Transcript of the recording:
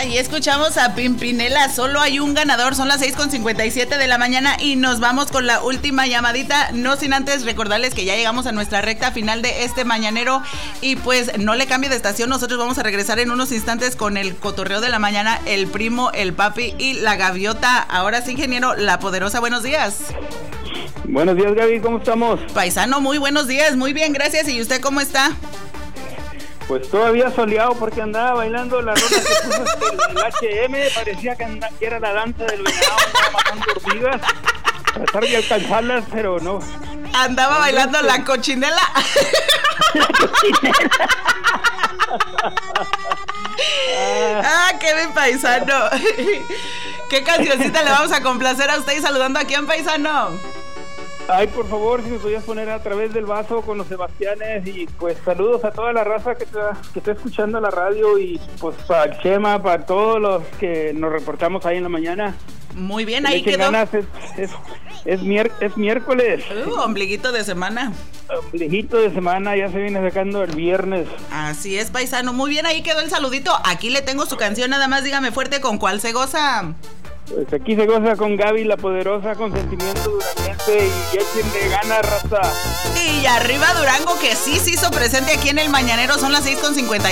Ahí escuchamos a Pimpinela, solo hay un ganador, son las 6:57 de la mañana y nos vamos con la última llamadita, no sin antes recordarles que ya llegamos a nuestra recta final de este mañanero y pues no le cambie de estación, nosotros vamos a regresar en unos instantes con el cotorreo de la mañana, el primo, el papi y la gaviota. Ahora sí, ingeniero, la poderosa, buenos días. Buenos días, Gaby, ¿cómo estamos? Paisano, muy buenos días, muy bien, gracias, ¿y usted cómo está? Pues todavía soleado porque andaba bailando la rola que puso el HM, parecía que era la danza del venado, andaba matando hormigas, tratar de alcanzarlas, pero no. Andaba bailando la cochinela. La cochinela. Qué bien, paisano. ¿Qué cancioncita le vamos a complacer a usted y saludando aquí en paisano? Ay, por favor, si me podías poner A Través del Vaso con los Sebastianes y pues saludos a toda la raza que está escuchando la radio y pues para el Chema, para todos los que nos reportamos ahí en la mañana. Muy bien, ahí quedó. Ganas, es miércoles. Ombliguito de semana. Ombliguito de semana, ya se viene sacando el viernes. Así es, paisano. Muy bien, ahí quedó el saludito. Aquí le tengo su canción, nada más dígame fuerte con cuál se goza. Pues aquí se goza con Gaby, la poderosa, con sentimiento duranguense y échenle ganas, raza. Y arriba Durango, que sí se hizo presente aquí en el mañanero, son las 6:52.